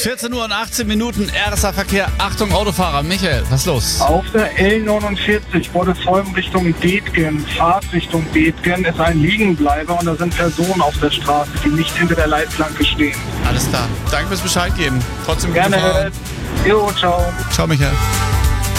14 Uhr und 18 Minuten, RSA Verkehr. Achtung, Autofahrer. Michael, was ist los? Auf der L49 Bordesholm Richtung Detgen, Fahrtrichtung Detgen, ist ein Liegenbleiber und da sind Personen auf der Straße, die nicht hinter der Leitplanke stehen. Alles klar. Danke fürs Bescheid geben. Trotzdem Gerne. Jo, ciao. Ciao, Michael.